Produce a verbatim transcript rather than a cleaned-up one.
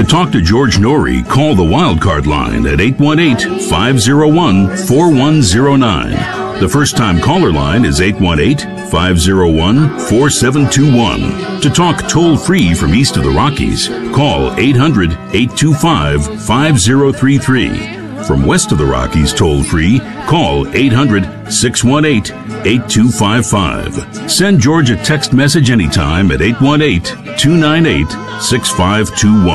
To talk to George Norrie, call the Wildcard line at eight one eight, five zero one, four one zero nine. The first-time caller line is eight one eight, five zero one, four seven two one. To talk toll-free from east of the Rockies, call eight hundred, eight two five, five zero three three. From west of the Rockies toll-free, call eight hundred, six one eight, eight two five five. Send George a text message anytime at eight one eight, two nine eight, six five two one.